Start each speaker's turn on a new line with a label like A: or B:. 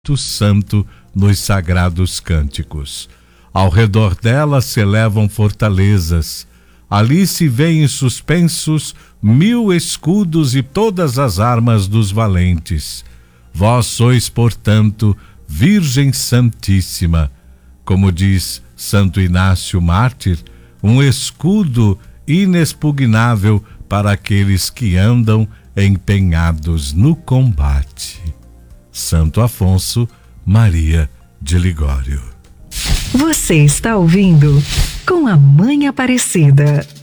A: Santo nos sagrados cânticos. Ao redor dela se elevam fortalezas. Ali se vêem suspensos 1000 escudos e todas as armas dos valentes. Vós sois, portanto, Virgem Santíssima, como diz Santo Inácio Mártir, um escudo inexpugnável para aqueles que andam empenhados no combate. Santo Afonso Maria de Ligório.
B: Você está ouvindo Com a Mãe Aparecida.